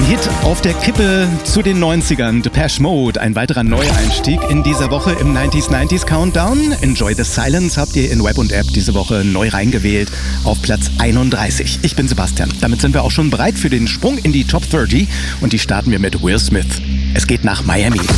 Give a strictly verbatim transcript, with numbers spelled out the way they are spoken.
Hit auf der Kippe zu den neunzigern. Depeche Mode, ein weiterer Neueinstieg in dieser Woche im neunziger neunzig Countdown. Enjoy the Silence habt ihr in Web und App diese Woche neu reingewählt auf Platz einunddreißig. Ich bin Sebastian. Damit sind wir auch schon bereit für den Sprung in die Top dreißig und die starten wir mit Will Smith. Es geht nach Miami.